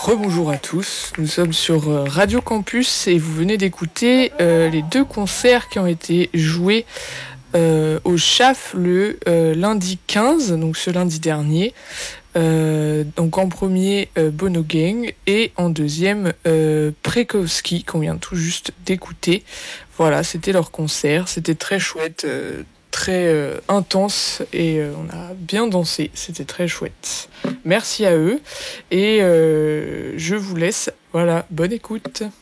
Rebonjour à tous, nous sommes sur Radio Campus et vous venez d'écouter les 2 concerts qui ont été joués au CHAF le lundi 15, donc ce lundi dernier. Donc en premier Bono Gang et en deuxième Prekowski qu'on vient tout juste d'écouter. Voilà, c'était leur concert, c'était très chouette, très intense et on a bien dansé, c'était très chouette. Merci à eux et je vous laisse, voilà, bonne écoute.